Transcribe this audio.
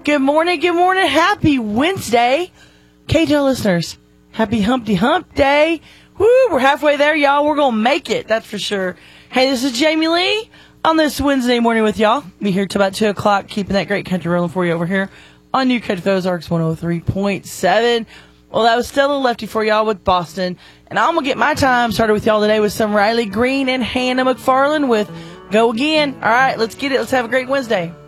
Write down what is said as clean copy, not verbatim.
Good morning, happy Wednesday. KTEL listeners, happy Humpty Hump Day. Woo, we're halfway there, y'all. We're going to make it, that's for sure. Hey, this is Jamie Lee on this Wednesday morning with y'all. Be here till about 2 o'clock, keeping that great country rolling for you over here on New Country Ozarks 103.7. Well, that was Stella Lefty for y'all with Boston. And I'm going to get my time started with y'all today with some Riley Green and Hannah McFarland with Go Again. All right, let's get it. Let's have a great Wednesday.